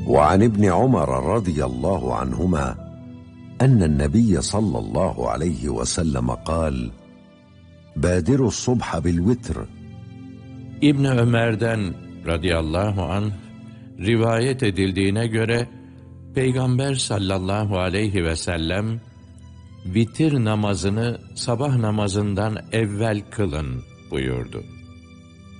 وعن ابن عمر رضي الله عنهما أن النبي صلى الله عليه وسلم قال: بادروا الصبح بالوتر. İbn Ömer'den radıyallahu anh rivayet edildiğine göre Peygamber sallallahu aleyhi ve sellem vitir namazını sabah namazından evvel kılın buyurdu.